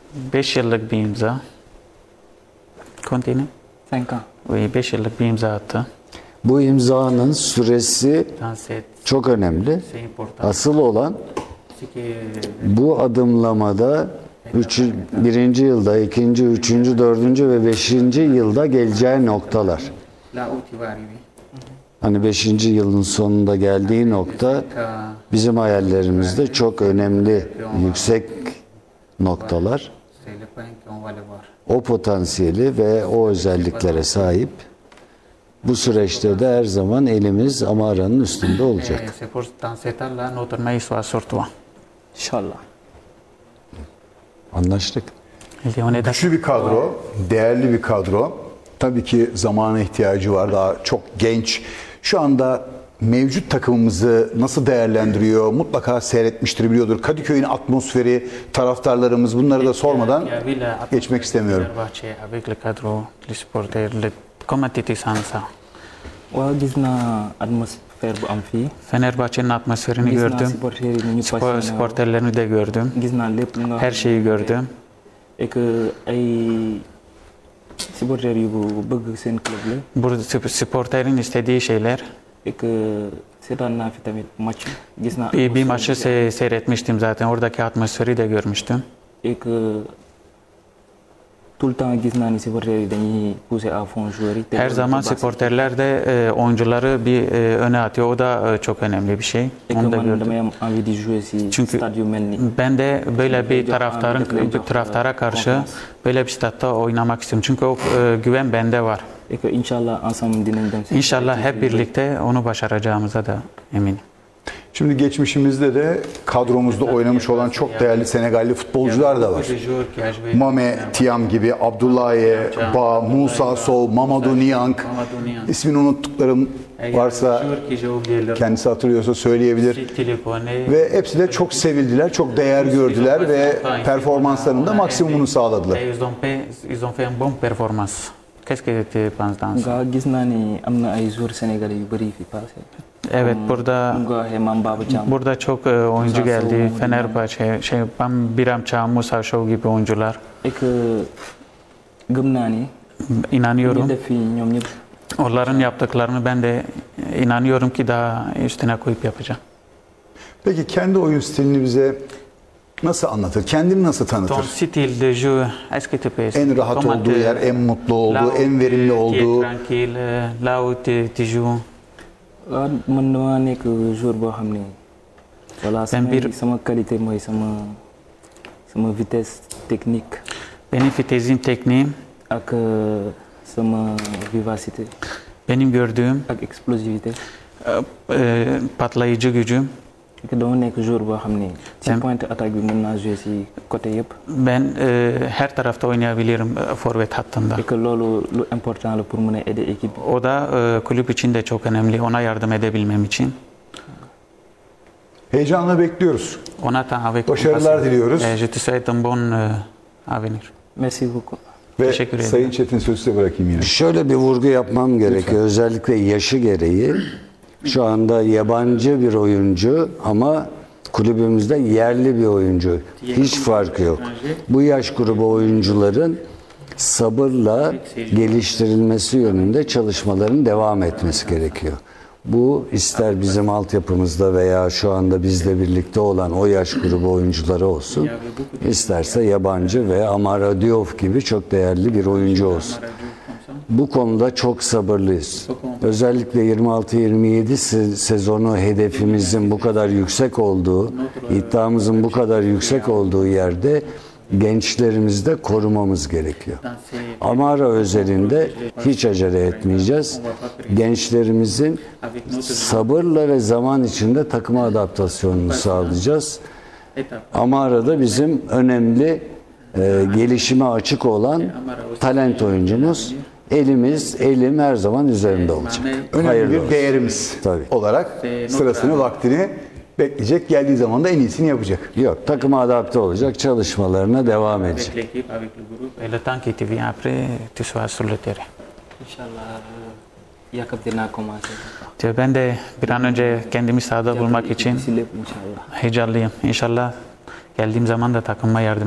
5 yıllık bir imza. Continue. 5 ans. 5 yıllık bir imza attı. Bu imzanın süresi çok önemli. Asıl olan bu adımlamada birinci yılda, ikinci, üçüncü, dördüncü ve beşinci yılda geleceği noktalar. Hani 5. yılın sonunda geldiği nokta bizim hayallerimizde çok önemli, yüksek noktalar. O potansiyeli ve o özelliklere sahip. Bu süreçte de her zaman elimiz Amara'nın üstünde olacak. İnşallah. Anlaştık. Güçlü bir kadro, değerli bir kadro. Tabii ki zamana ihtiyacı var. Daha çok genç. Şu anda mevcut takımımızı nasıl değerlendiriyor? Mutlaka seyretmiştir, biliyordur. Kadıköy'ün atmosferi, taraftarlarımız, bunları da sormadan geçmek istemiyorum. Gis naa atmosfer bu am fii. Fenerbahçe'nin atmosferini gördüm. Sporterlerini de gördüm. Gis naa lépp lu nga Her şeyi gördüm. et que ay supporters yu bëgg seen club la. Bu sporterin istediği şeyler. Et que seetaan naa fi tamit match. Gis naa Bir maçı seyretmiştim zaten. Oradaki atmosferi de görmüştüm. et que tout le temps gis naa ni supporters yi dañuy pousser à fond joueurs yi. Her zaman sporterler de oyuncuları bir öne atıyor. O da çok önemli bir şey. Et que Onu da man gördüm. damay am envie de jouer si Çünkü stade yu mel ni. ben de böyle bir taraftara karşı böyle bir statta oynamak istiyorum. Çünkü o güven bende var. Et que inşallah ensemble dinañ dem. İnşallah hep birlikte onu başaracağımıza da eminim. Şimdi geçmişimizde de kadromuzda oynamış olan çok değerli Senegalli futbolcular da var. Mame Thiam gibi, Abdoulaye Ba, Musa Sow, Mamadou Niang. İsmini unuttuklarım varsa, kendisi hatırlıyorsa söyleyebilir. Ve hepsi de çok sevildiler, çok değer gördüler ve performanslarında maksimumunu sağladılar. Ils ont fait un bon performance. Qu'est-ce que tu penses dans ça? Gis naa ni am na ay joueurs sénégalais yu bëri fi passé. Evet, burada çok oyuncu geldi. Fenerbahçe, Biram Çağ, Musa Show gibi oyuncular. Et que gëm naa ni İnanıyorum. ñu def fii ñoom ñëpp. Onların yaptıklarını ben de inanıyorum ki daha üstüne koyup yapacağım. Peki kendi oyun stilini bize nasıl anlatır? Kendini nasıl Ton tanıtır? stil de jeu, est-ce que tu peux En rahat olduğu yer, en mutlu olduğu, en verimli olduğu. Tranquille, là où tu joues. waaw man dama nekk joueur boo xam ne voilà sama qualité mooy sama vitesse technique. Benim vitesim tekniğim. Ak sama vivacité. Benim gördüğüm. Ak explosivité. Patlayıcı gücüm. Dama nekk joueur boo xam ne ci pointe attaque bi mën naa jouer ci côté yëpp. Ben her tarafta oynayabilirim forvet hattında. Et que loolu lu important la pour mën a aider équipe. O da kulüp için de çok önemli. Ona yardım edebilmem için. Heyecanla bekliyoruz. Başarılar diliyoruz. Je te souhaite un bon avenir. Merci beaucoup. Ve Teşekkür ederim. Sayın Çetin sözü size bırakayım yine. Şöyle bir vurgu yapmam gerekiyor. Özellikle yaşı gereği. Şu anda yabancı bir oyuncu ama kulübümüzde yerli bir oyuncu. Hiç farkı yok. Bu yaş grubu oyuncuların sabırla geliştirilmesi yönünde çalışmaların devam etmesi gerekiyor. Bu ister bizim altyapımızda veya şu anda bizle birlikte olan o yaş grubu oyuncuları olsun, isterse yabancı ve Amara Diop gibi çok değerli bir oyuncu olsun. Bu konuda çok sabırlıyız. Özellikle 26-27 sezonu hedefimizin bu kadar yüksek olduğu, iddiamızın bu kadar yüksek olduğu yerde gençlerimizi de korumamız gerekiyor. Amara özelinde hiç acele etmeyeceğiz. Gençlerimizin sabırla ve zaman içinde takıma adaptasyonunu sağlayacağız. Amara da bizim önemli gelişime açık olan talent oyuncumuz. Elim her zaman üzerinde olacak. Önemli bir değerimiz olarak sırasını, vaktini bekleyecek. Geldiği zaman da en iyisini yapacak. Yok, takıma adapte olacak, çalışmalarına devam edecek. İnşallah yakında commencer. Ben de bir an önce kendimi sahada bulmak için heyecanlıyım. İnşallah geldiğim zaman da takıma yardım